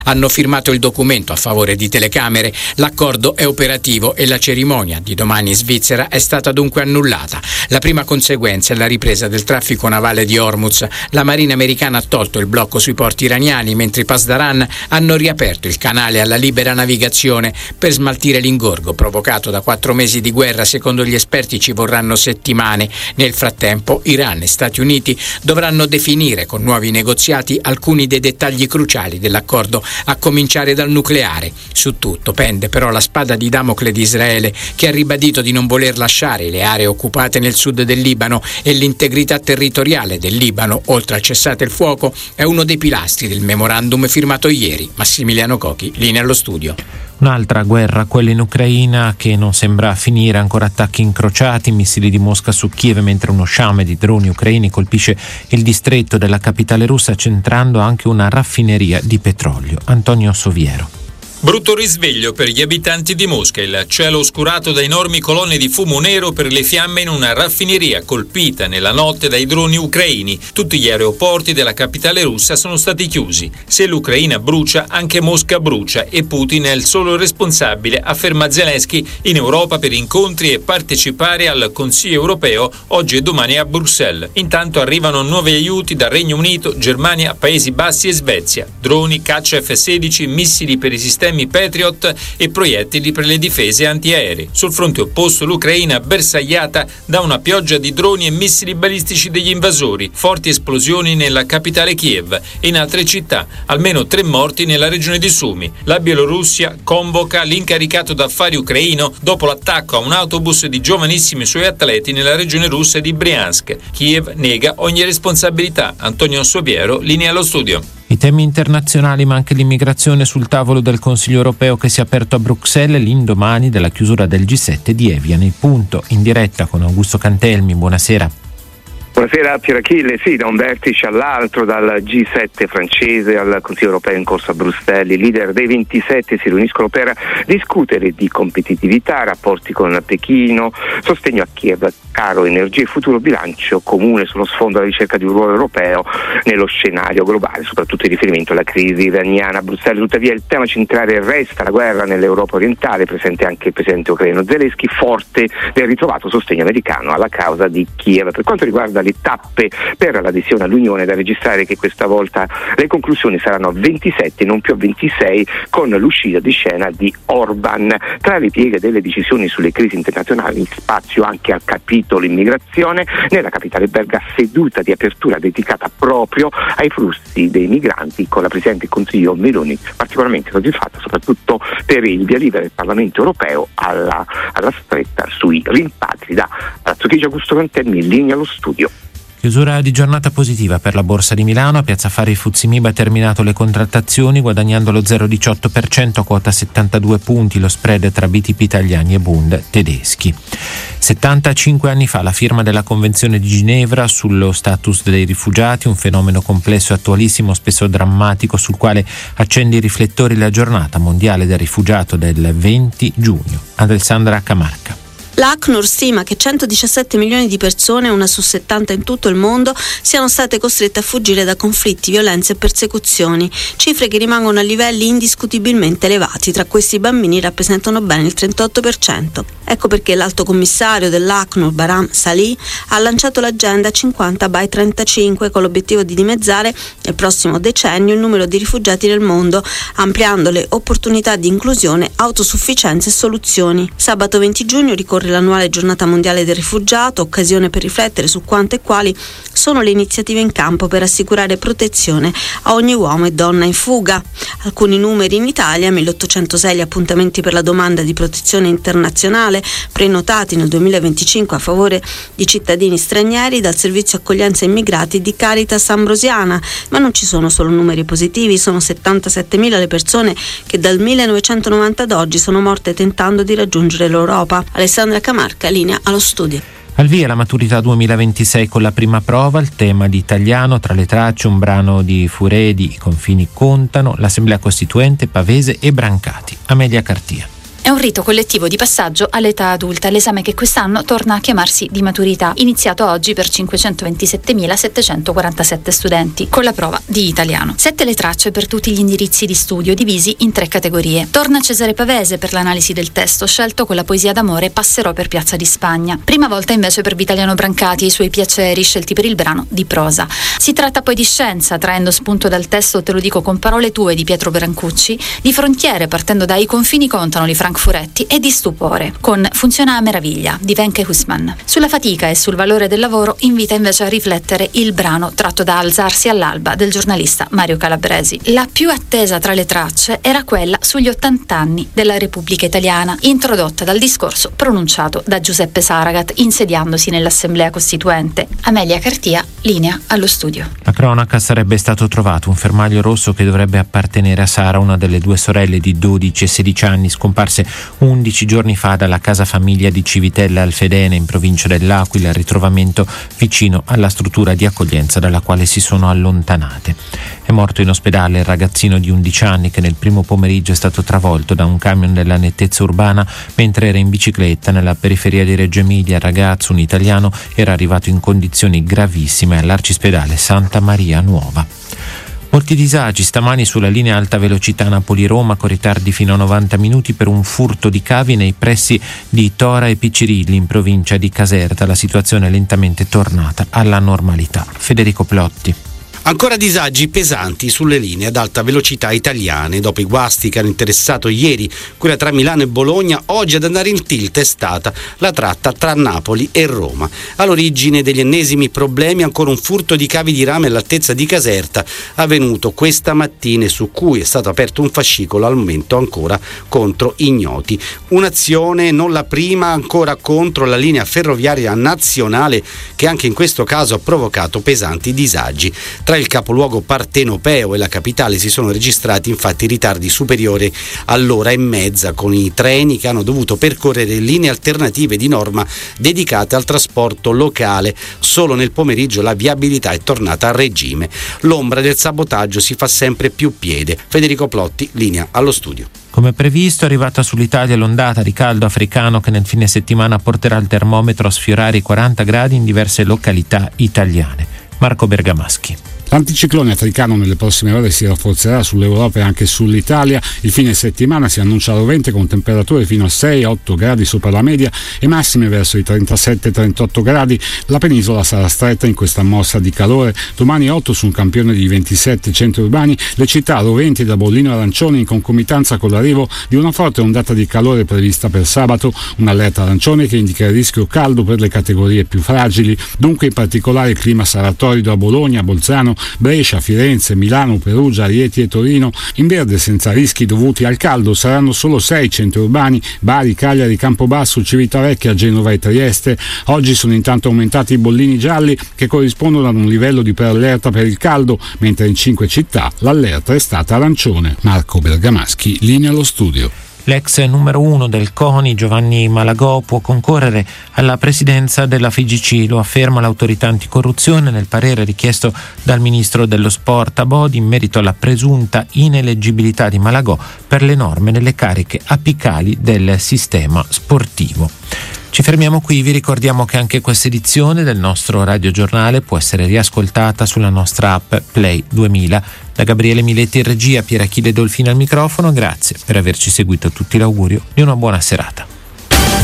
hanno firmato il documento a favore di telecamere. L'accordo è operativo e la cerimonia di domani in Svizzera è stata dunque annullata. La prima conseguenza è la ripresa del traffico navale di Hormuz. La Marina americana ha tolto il blocco sui porti iraniani, mentre i Pasdaran hanno riaperto il canale alla libera navigazione per smaltire l'ingorgo provocato da 4 mesi di guerra. Secondo gli esperti ci vorranno settimane. Nel frattempo Iran e Stati Uniti dovranno definire con nuovi negoziati alcuni dei dettagli cruciali dell'accordo, a cominciare dal nucleare. Su tutto pende però la spada di Damocle di Israele, che ha ribadito di non voler lasciare le aree occupate nel sud del Libano, e l'integrità territoriale del Libano, oltre al cessate il fuoco, è uno dei pilastri del memorandum firmato ieri. Massimiliano Cochi, linea allo studio. Un'altra guerra, quella in Ucraina, che non sembra finire. Ancora attacchi incrociati, missili di Mosca su Kiev, mentre uno sciame di droni ucraini colpisce il distretto della capitale russa, centrando anche una raffineria di petrolio. Antonio Soviero. Brutto risveglio per gli abitanti di Mosca, il cielo oscurato da enormi colonne di fumo nero per le fiamme in una raffineria colpita nella notte dai droni ucraini. Tutti gli aeroporti della capitale russa sono stati chiusi. Se l'Ucraina brucia, anche Mosca brucia, e Putin è il solo responsabile, afferma Zelensky in Europa per incontri e partecipare al Consiglio europeo oggi e domani a Bruxelles. Intanto arrivano nuovi aiuti da Regno Unito, Germania, Paesi Bassi e Svezia. Droni, caccia F-16, missili per i sistemi Patriot e proiettili per le difese antiaeree. Sul fronte opposto l'Ucraina bersagliata da una pioggia di droni e missili balistici degli invasori, forti esplosioni nella capitale Kiev e in altre città, almeno 3 morti nella regione di Sumy. La Bielorussia convoca l'incaricato d'affari ucraino dopo l'attacco a un autobus di giovanissimi suoi atleti nella regione russa di Briansk. Kiev nega ogni responsabilità. Antonio Soviero, linea allo studio. I temi internazionali, ma anche l'immigrazione sul tavolo del Consiglio europeo che si è aperto a Bruxelles l'indomani della chiusura del G7 di Evian. Il punto in diretta con Augusto Cantelmi. Buonasera. Buonasera Pier Achille. Sì, da un vertice all'altro, dal G7 francese al Consiglio europeo in corso a Bruxelles, i leader dei 27 si riuniscono per discutere di competitività, rapporti con Pechino, sostegno a Kiev, caro energia e futuro bilancio comune sullo sfondo della ricerca di un ruolo europeo nello scenario globale, soprattutto in riferimento alla crisi iraniana. A Bruxelles tuttavia il tema centrale resta la guerra nell'Europa orientale, presente anche il presidente ucraino Zelensky, forte del ritrovato sostegno americano alla causa di Kiev. Per quanto riguarda le tappe per l'adesione all'Unione, da registrare che questa volta le conclusioni saranno a 27 non più a 26, con l'uscita di scena di Orban. Tra le pieghe delle decisioni sulle crisi internazionali, spazio anche al capitolo immigrazione, nella capitale belga seduta di apertura dedicata proprio ai flussi dei migranti, con la Presidente del Consiglio Meloni particolarmente soddisfatta soprattutto per il via libera del Parlamento europeo alla stretta sui rimpatri. Da Palazzo Augusto Cantelmi, in linea allo studio. Chiusura di giornata positiva per la Borsa di Milano. A Piazza Affari FTSE MIB ha terminato le contrattazioni guadagnando lo 0,18% a quota 72 punti, lo spread tra BTP italiani e Bund tedeschi. 75 anni fa la firma della Convenzione di Ginevra sullo status dei rifugiati, un fenomeno complesso e attualissimo, spesso drammatico, sul quale accende i riflettori la giornata mondiale del rifugiato del 20 giugno. Alessandra Camarca. L'ACNUR stima che 117 milioni di persone, una su 70 in tutto il mondo, siano state costrette a fuggire da conflitti, violenze e persecuzioni, cifre che rimangono a livelli indiscutibilmente elevati. Tra questi i bambini rappresentano ben il 38%. Ecco perché l'alto commissario dell'ACNUR, Bahram Salih, ha lanciato l'agenda 50 by 35 con l'obiettivo di dimezzare nel prossimo decennio il numero di rifugiati nel mondo, ampliando le opportunità di inclusione, autosufficienza e soluzioni. Sabato 20 giugno ricorre l'annuale giornata mondiale del rifugiato, occasione per riflettere su quanto e quali sono le iniziative in campo per assicurare protezione a ogni uomo e donna in fuga. Alcuni numeri: in Italia 1806 gli appuntamenti per la domanda di protezione internazionale prenotati nel 2025 a favore di cittadini stranieri dal servizio accoglienza immigrati di Caritas Ambrosiana. Ma non ci sono solo numeri positivi, sono 77.000 le persone che dal 1990 ad oggi sono morte tentando di raggiungere l'Europa. Alessandra Camarca, linea allo studio. Al via la maturità 2026 con la prima prova, il tema di Italiano, tra le tracce un brano di Furedi, I confini contano, l'Assemblea Costituente, Pavese e Brancati. Amelia Cartia. È È un rito collettivo di passaggio all'età adulta, l'esame che quest'anno torna a chiamarsi di maturità, iniziato oggi per 527.747 studenti, con la prova di italiano. 7 le tracce per tutti gli indirizzi di studio, divisi in 3 categorie. Torna Cesare Pavese per l'analisi del testo, scelto con la poesia d'amore Passerò per Piazza di Spagna. Prima volta invece per Vitaliano Brancati e i suoi piaceri, scelti per il brano di prosa. Si tratta poi di scienza, traendo spunto dal testo Te lo dico con parole tue di Pietro Brancucci, di frontiere, partendo dai confini contano di Frank Furetti, e di stupore, con Funziona a meraviglia di Wenke Hussmann. Sulla fatica e sul valore del lavoro invita invece a riflettere il brano tratto da Alzarsi all'alba del giornalista Mario Calabresi. La più attesa tra le tracce era quella sugli 80 anni della Repubblica Italiana, introdotta dal discorso pronunciato da Giuseppe Saragat insediandosi nell'Assemblea Costituente. Amelia Cartia, linea allo studio. La cronaca: sarebbe stato trovato un fermaglio rosso che dovrebbe appartenere a Sara, una delle 2 sorelle di 12 e 16 anni scomparse 11 giorni fa dalla casa famiglia di Civitella al Fedene, in provincia dell'Aquila. Il ritrovamento vicino alla struttura di accoglienza dalla quale si sono allontanate. È morto in ospedale il ragazzino di 11 anni che nel primo pomeriggio è stato travolto da un camion della nettezza urbana mentre era in bicicletta nella periferia di Reggio Emilia. Il ragazzo, un italiano, era arrivato in condizioni gravissime all'arcispedale Santa Maria Nuova. Molti disagi stamani sulla linea alta velocità Napoli-Roma, con ritardi fino a 90 minuti per un furto di cavi nei pressi di Tora e Piccirilli, in provincia di Caserta. La situazione è lentamente tornata alla normalità. Federico Plotti. Ancora disagi pesanti sulle linee ad alta velocità italiane. Dopo i guasti che hanno interessato ieri quella tra Milano e Bologna, oggi ad andare in tilt è stata la tratta tra Napoli e Roma. All'origine degli ennesimi problemi ancora un furto di cavi di rame all'altezza di Caserta, avvenuto questa mattina, e su cui è stato aperto un fascicolo, al momento ancora contro ignoti. Un'azione, non la prima, ancora contro la linea ferroviaria nazionale, che anche in questo caso ha provocato pesanti disagi. Tra il capoluogo partenopeo e la capitale si sono registrati infatti ritardi superiori all'ora e mezza, con i treni che hanno dovuto percorrere linee alternative di norma dedicate al trasporto locale. Solo nel pomeriggio la viabilità è tornata a regime. L'ombra del sabotaggio si fa sempre più piede. Federico Plotti, linea allo studio. Come previsto, è arrivata sull'Italia l'ondata di caldo africano che nel fine settimana porterà il termometro a sfiorare i 40 gradi in diverse località italiane. Marco Bergamaschi. L'anticiclone africano nelle prossime ore si rafforzerà sull'Europa e anche sull'Italia. Il fine settimana si annuncia rovente con temperature fino a 6-8 gradi sopra la media e massime verso i 37-38 gradi. La penisola sarà stretta in questa mossa di calore. Domani 8 su un campione di 27 centri urbani le città roventi da bollino arancione, in concomitanza con l'arrivo di una forte ondata di calore prevista per sabato. Un'allerta arancione che indica il rischio caldo per le categorie più fragili. Dunque in particolare il clima sarà torrido a Bologna, Bolzano, Brescia, Firenze, Milano, Perugia, Rieti e Torino. In verde, senza rischi dovuti al caldo, saranno solo 6 centri urbani: Bari, Cagliari, Campobasso, Civitavecchia, Genova e Trieste. Oggi sono intanto aumentati i bollini gialli, che corrispondono ad un livello di preallerta per il caldo, mentre in 5 città l'allerta è stata arancione. Marco Bergamaschi, linea allo studio. L'ex numero 1 del CONI, Giovanni Malagò, può concorrere alla presidenza della FIGC, lo afferma l'autorità anticorruzione nel parere richiesto dal ministro dello sport Abodi in merito alla presunta ineleggibilità di Malagò per le norme nelle cariche apicali del sistema sportivo. Ci fermiamo qui, vi ricordiamo che anche questa edizione del nostro radiogiornale può essere riascoltata sulla nostra app Play 2000. Da Gabriele Miletti in regia, Pier Achille Dolfino al microfono, grazie per averci seguito, tutti l'augurio di una buona serata.